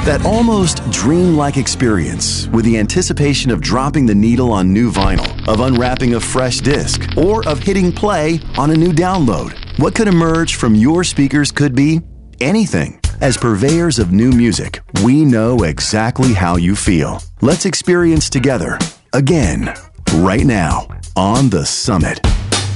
That almost dreamlike experience with the anticipation of dropping the needle on new vinyl, of unwrapping a fresh disc, or of hitting play on a new download. What could emerge from your speakers could be anything. As purveyors of new music, we know exactly how you feel. Let's experience together, again, right now, on The Summit.